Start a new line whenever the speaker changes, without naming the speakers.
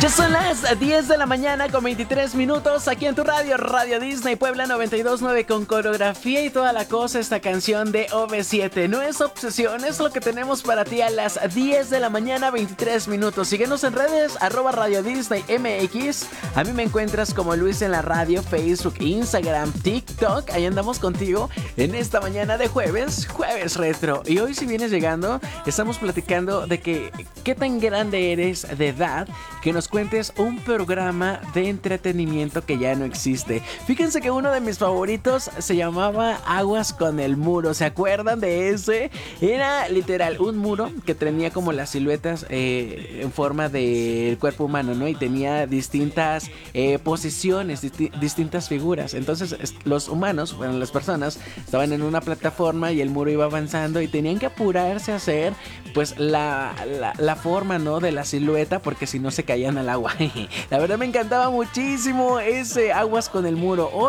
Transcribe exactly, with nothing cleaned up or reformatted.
Ya son las diez de la mañana con veintitrés minutos aquí en tu radio, Radio Disney Puebla noventa y dos punto nueve con coreografía y toda la cosa. Esta canción de O V siete no es obsesión, es lo que tenemos para ti a las diez de la mañana, veintitrés minutos. Síguenos en redes, arroba Radio Disney M X. A mí me encuentras como Luis en la radio, Facebook, Instagram, TikTok. Ahí andamos contigo en esta mañana de jueves, jueves retro. Y hoy, si vienes llegando, estamos platicando de que qué tan grande eres de edad que nos cuentes un programa de entretenimiento que ya no existe. Fíjense que uno de mis favoritos se llamaba Aguas con el Muro. ¿Se acuerdan de ese? Era literal un muro que tenía como las siluetas eh, en forma del cuerpo humano, ¿no? Y tenía distintas eh, posiciones, disti- distintas figuras. Entonces los humanos, bueno, las personas estaban en una plataforma y el muro iba avanzando y tenían que apurarse a hacer pues la, la, la forma, ¿no? De la silueta, porque si no se caían al agua. La verdad me encantaba muchísimo ese Aguas con el Muro.